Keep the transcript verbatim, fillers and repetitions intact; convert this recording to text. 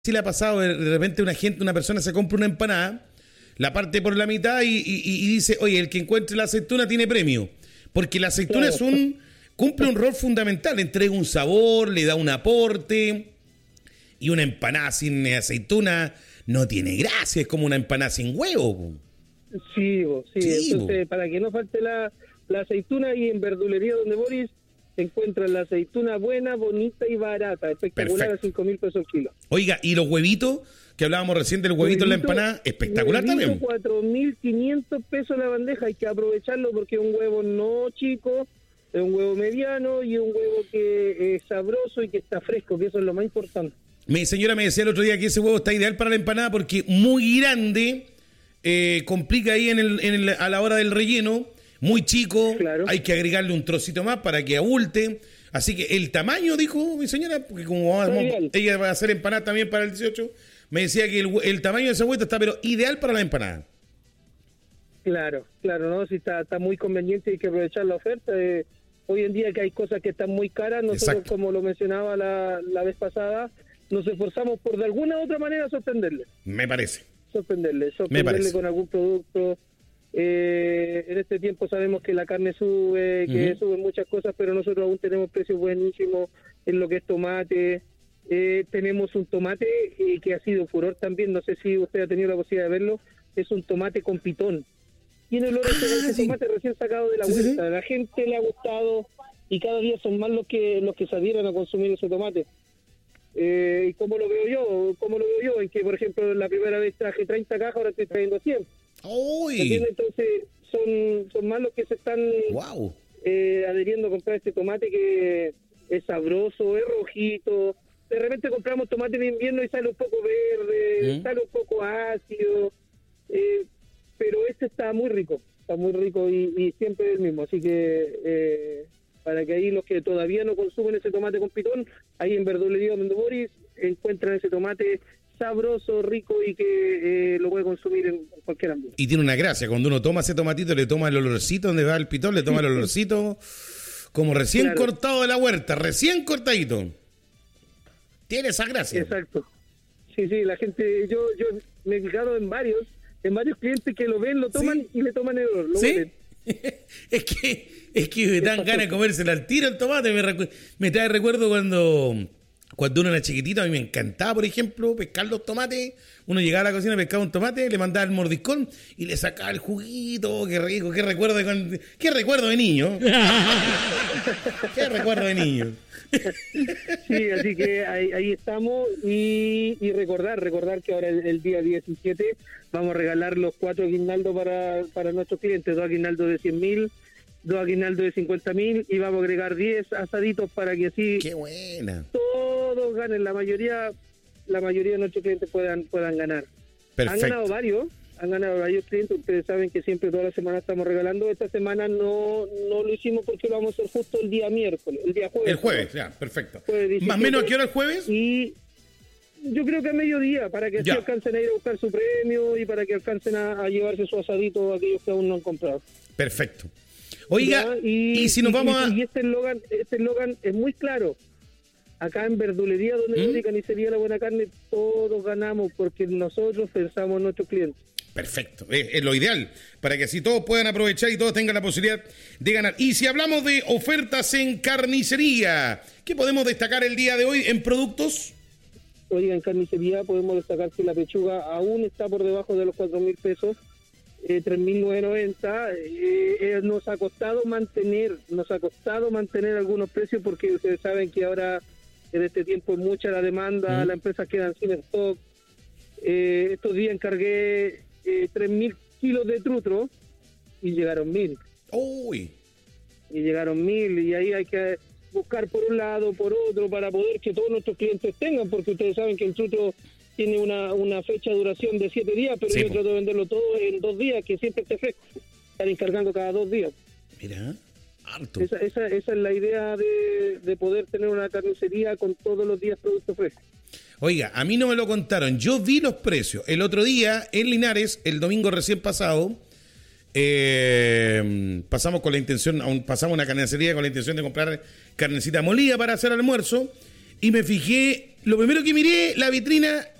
si le ha pasado de repente una gente, una persona se compra una empanada, la parte por la mitad y, y, y dice, oye, el que encuentre la aceituna tiene premio. Porque la aceituna claro. es un, cumple un rol fundamental, entrega un sabor, le da un aporte, y una empanada sin aceituna no tiene gracia, es como una empanada sin huevo. Sí, sí, sí entonces para que no falte la, la aceituna, y en verdulería donde Boris se encuentra la aceituna buena, bonita y barata, espectacular. Perfecto. A cinco mil pesos el kilo. Oiga, ¿y los huevitos? Que hablábamos recién del huevito, huevito en la empanada, espectacular también. cuatro mil quinientos pesos la bandeja, hay que aprovecharlo porque es un huevo no chico, es un huevo mediano y un huevo que es sabroso y que está fresco, que eso es lo más importante. Mi señora me decía el otro día que ese huevo está ideal para la empanada porque muy grande, eh, complica ahí en el, en el, a la hora del relleno, muy chico, claro. Hay que agregarle un trocito más para que abulte. Así que el tamaño, dijo mi señora, porque como vamos, ella va a hacer empanada también para el dieciocho, me decía que el, el tamaño de ese huevo está pero ideal para la empanada. Claro, claro, ¿no? Si está, está muy conveniente, hay que aprovechar la oferta. Eh, hoy en día que hay cosas que están muy caras, nosotros, exacto, como lo mencionaba la, la vez pasada, nos esforzamos por de alguna u otra manera sorprenderle. Me parece. Sorprenderle, sorprenderle con algún producto. Eh, en este tiempo sabemos que la carne sube, que uh-huh. suben muchas cosas, pero nosotros aún tenemos precios buenísimos en lo que es tomate. Eh, tenemos un tomate eh, que ha sido furor también, no sé si usted ha tenido la posibilidad de verlo, es un tomate con pitón. Tiene olor a ah, ese sí. tomate recién sacado de la sí, huerta. Sí. A la gente le ha gustado y cada día son más los que los que se adhieren a consumir ese tomate. Eh, ¿Y cómo lo veo yo? ¿Cómo lo veo yo? En que, por ejemplo, la primera vez traje treinta cajas, ahora estoy trayendo cien. ¡Uy! Entonces, son, son más los que se están wow. eh, adheriendo a comprar este tomate que es sabroso, es rojito. De repente compramos tomate de invierno y sale un poco verde, ¿Mm? sale un poco ácido, eh, pero este está muy rico, está muy rico y, y siempre es el mismo. Así que eh, para que ahí los que todavía no consumen ese tomate con pitón, ahí en verdulería donde Boris encuentran ese tomate sabroso, rico y que eh, lo puede consumir en cualquier ámbito. Y tiene una gracia, cuando uno toma ese tomatito, le toma el olorcito donde va el pitón, le toma el olorcito como recién claro. cortado de la huerta, recién cortadito. Tiene esa gracia. Exacto. Sí, sí, la gente, yo yo me he fijado en varios, en varios clientes que lo ven, lo toman ¿sí? y le toman el olor. Lo ¿Sí? es que es que me dan ganas de comérsela al tiro el tomate. Me, recu- me trae recuerdo cuando, cuando uno era chiquitito, a mí me encantaba, por ejemplo, pescar los tomates. Uno llegaba a la cocina, pescaba un tomate, le mandaba el mordiscón y le sacaba el juguito. Qué rico, qué recuerdo de, cuando, qué recuerdo de niño. Qué recuerdo de niño. Sí, así que ahí, ahí estamos y, y recordar, recordar que ahora el, el día diecisiete vamos a regalar los cuatro aguinaldos para, para nuestros clientes, dos aguinaldos de cien mil, dos aguinaldos de cincuenta mil y vamos a agregar diez asaditos para que así ¡qué buena! Todos ganen, la mayoría la mayoría de nuestros clientes puedan puedan ganar. Perfecto. Han ganado varios, han ganado varios clientes, ustedes saben que siempre toda la semana estamos regalando. Esta semana no no lo hicimos porque lo vamos a hacer justo el día miércoles, el día jueves. El jueves, ¿no? Ya, perfecto. ¿Más o menos a qué hora el jueves? Y yo creo que a mediodía, para que así alcancen a ir a buscar su premio y para que alcancen a, a llevarse su asadito a aquellos que aún no han comprado. Perfecto. Oiga, y, y si nos y, vamos a... Y este eslogan este eslogan es muy claro. Acá en verdulería, donde ¿Mm? se carnicería La Buena Carne, todos ganamos porque nosotros pensamos en nuestros clientes. Perfecto, es, es lo ideal, para que así todos puedan aprovechar y todos tengan la posibilidad de ganar. Y si hablamos de ofertas en carnicería, ¿qué podemos destacar el día de hoy en productos? Oiga, en carnicería podemos destacar que la pechuga aún está por debajo de los cuatro mil pesos, eh, tres mil novecientos noventa. Eh, eh, nos ha costado mantener, nos ha costado mantener algunos precios porque ustedes saben que ahora en este tiempo es mucha la demanda, ¿Mm? Las empresas quedan sin stock. Eh, estos días encargué eh, tres mil kilos de trutro y llegaron mil. Uy. Y llegaron mil y ahí hay que buscar por un lado, por otro, para poder que todos nuestros clientes tengan, porque ustedes saben que el trutro tiene una, una fecha de duración de siete días, pero sí, yo trato de venderlo todo en dos días, que siempre esté fresco. Estar encargando cada dos días. Mira, harto. Esa, esa, esa es la idea de, de poder tener una carnicería con todos los días productos frescos. Oiga, a mí no me lo contaron, yo vi los precios. El otro día, en Linares, el domingo recién pasado, eh, pasamos con la intención, pasamos a una carnicería con la intención de comprar carnecita molida para hacer almuerzo, y me fijé lo primero que miré, la vitrina,